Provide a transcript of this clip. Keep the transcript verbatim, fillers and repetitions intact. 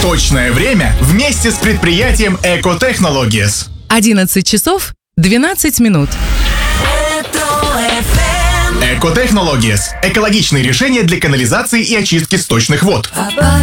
Точное время вместе с предприятием Eco Technologies. одиннадцать часов двенадцать минут. Eco Technologies – экологичные решения для канализации и очистки сточных вод.